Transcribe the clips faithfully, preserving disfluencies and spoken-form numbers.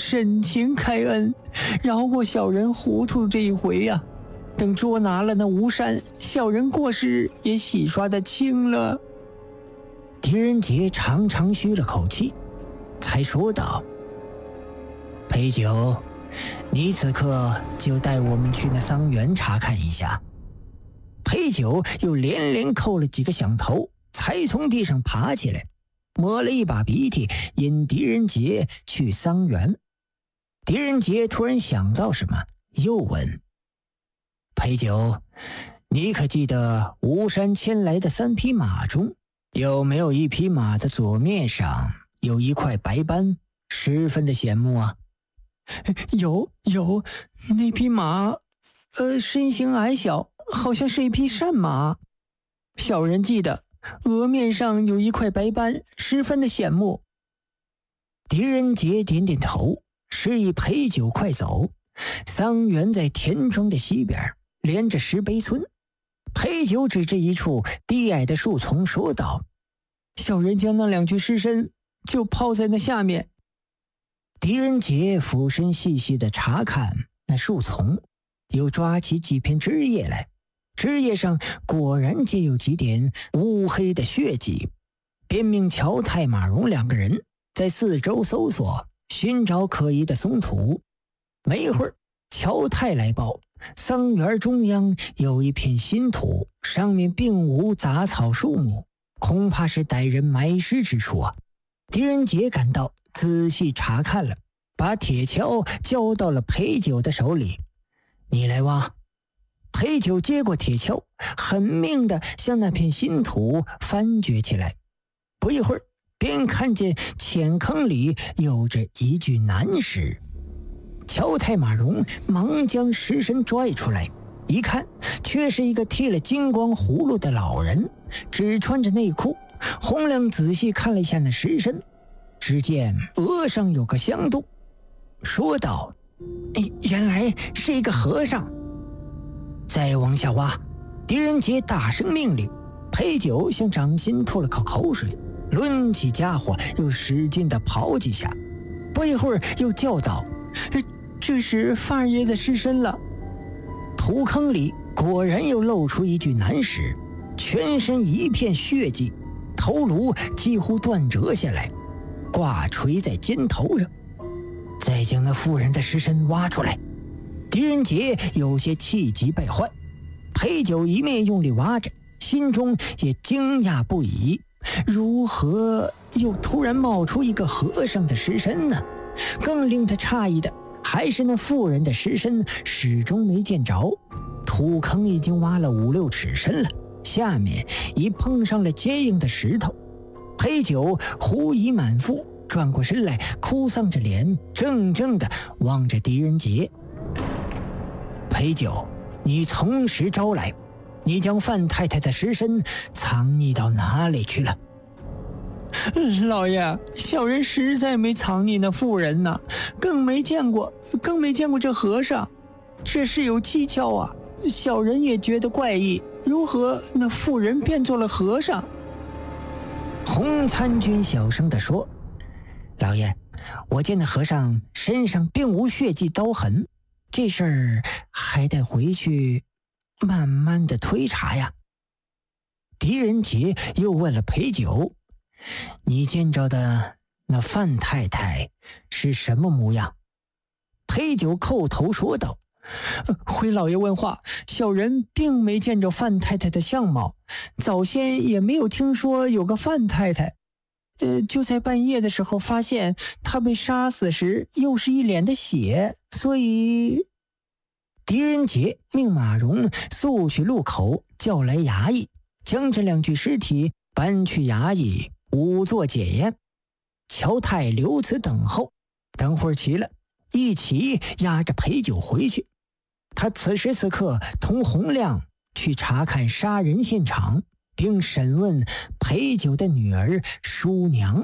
深情开恩，饶过小人糊涂这一回呀、啊！等捉拿了那吴山，小人过失也洗刷得清了。 狄仁杰长长吁了口气，才说道：“裴九，你此刻就带我们去那桑园查看一下。”裴九又连连叩了几个响头，才从地上爬起来，抹了一把鼻涕，引狄仁杰去桑园。狄仁杰突然想到什么，又问：“裴九，你可记得吴山牵来的三匹马中，有没有一匹马的左面上有一块白斑，十分的显目啊？”“ 有有，那匹马，呃，身形矮小，好像是一匹善马。小人记得额面上有一块白斑，十分的显目。” 狄仁杰点点头，示意裴九快走。桑园在田庄的西边，连着石碑村。裴九指着一处低矮的树丛说道：“ 小人将那两具尸身就抛在那下面。” 狄仁杰俯身细细地查看那树丛，又抓起几片枝叶来，枝叶上果然皆有几点乌黑的血迹，便命乔太、马荣两个人在四周搜索，寻找可疑的松土。没一会儿，乔太来报，桑园中央有一片新土，上面并无杂草树木，恐怕是歹人埋尸之处啊。狄仁杰赶到，仔细查看了，把铁锹交到了裴九的手里：“你来挖。”裴九接过铁锹，狠命地向那片新土翻掘起来。不一会儿，便看见浅坑里有着一具男尸。乔太、马荣忙将尸身拽出来，一看，却是一个剃了金光葫芦的老人，只穿着内裤。洪亮仔细看了一下那尸身，只见额上有个香洞，说道：“ 原来是一个和尚。” 再往下挖。狄仁杰大声命令。裴九向掌心吐了口口水，抡起家伙又使劲地刨几下，不一会儿又叫道：“ 这是范儿爷的尸身了。” 土坑里果然又露出一具男尸，全身一片血迹，头颅几乎断折下来，挂垂在肩头上。再将那妇人的尸身挖出来。狄仁杰有些气急败坏，裴九一面用力挖着，心中也惊讶不已，如何又突然冒出一个和尚的尸身呢？更令他诧异的还是那妇人的尸身始终没见着。土坑已经挖了五六尺深了，下面已碰上了坚硬的石头。裴九狐疑满腹，转过身来，哭丧着脸，怔怔地望着狄仁杰：“裴九，你从实招来，你将范太太的尸身藏匿到哪里去了？”“ 老爷，小人实在没藏匿那妇人呢，更没见过，更没见过这和尚，这事有蹊跷啊！小人也觉得怪异，如何那妇人变做了和尚？” 洪参军小声地说：“老爷，我见那和尚身上并无血迹刀痕，这事儿还得回去慢慢的推查呀。”狄仁杰又问了裴九：“你见着的那范太太是什么模样？” 裴九叩头说道：“回老爷问话，小人并没见着范太太的相貌，早先也没有听说有个范太太。呃，就在半夜的时候发现她被杀死时又是一脸的血，所以……” 狄仁杰命马荣速去路口叫来衙役，将这两具尸体搬去衙役仵作检验。乔太留此等候，等会儿齐了，一起押着裴九回去。他此时此刻同洪亮去查看杀人现场，并审问裴九的女儿叔娘。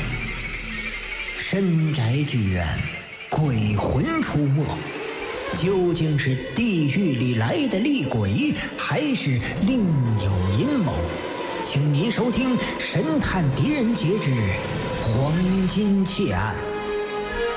深宅剧院，鬼魂出没，究竟是地狱里来的厉鬼，还是另有阴谋？请您收听《神探狄仁杰之黄金窃案》。